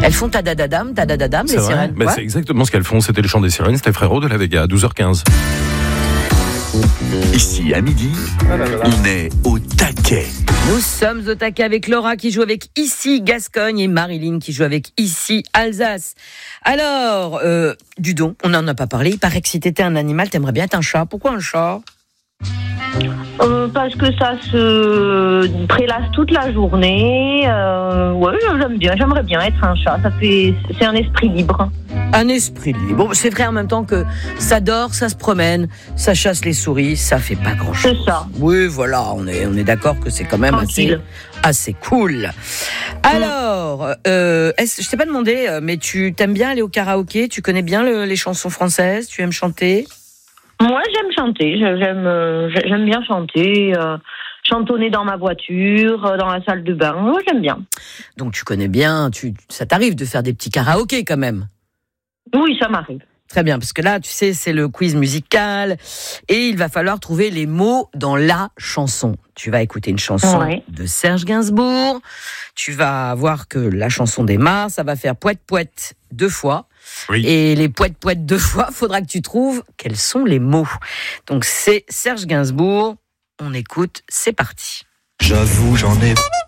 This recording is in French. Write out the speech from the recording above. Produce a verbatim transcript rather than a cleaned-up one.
Elles font tadadadam, tadadadam, les C'est vrai. sirènes. Bah, Ouais. c'est exactement ce qu'elles font. C'était le chant des sirènes. C'était Frérot de la Vega à douze heures quinze. Ici, à midi, on est au taquet. Nous sommes au taquet avec Laura qui joue avec Ici Gascogne et Marilyn qui joue avec Ici Alsace. Alors, euh, Dudon, on n'en a pas parlé. Il paraît que si t'étais un animal, t'aimerais bien être un chat. Pourquoi un chat ? Euh, parce que ça se prélasse toute la journée. Euh, ouais, j'aime bien. J'aimerais bien être un chat. Ça fait, c'est un esprit libre. Un esprit libre. Bon, c'est vrai en même temps que ça dort, ça se promène, ça chasse les souris, ça fait pas grand-chose. C'est ça. Oui, voilà, on est, on est d'accord que c'est quand même assez, Tranquille. assez cool. Alors, euh, est-ce, je t'ai pas demandé, euh, mais tu t'aimes bien aller au karaoké ? Tu connais bien le- les chansons françaises ? Tu aimes chanter ? Moi, j'aime chanter. Je- J'aime, euh, j'aime bien chanter. euh, chantonner dans ma voiture, euh, dans la salle de bain. Moi, j'aime bien. Donc tu connais bien, tu, ça t'arrive de faire des petits karaokés quand même. Oui, ça m'arrive. Très bien, parce que là, tu sais, c'est le quiz musical et il va falloir trouver les mots dans la chanson. Tu vas écouter une chanson Ouais. de Serge Gainsbourg. Tu vas voir que la chanson démarre, ça va faire poète poète deux fois. Oui. Et les poète poète deux fois, faudra que tu trouves quels sont les mots. Donc c'est Serge Gainsbourg. On écoute, c'est parti. J'avoue, j'en ai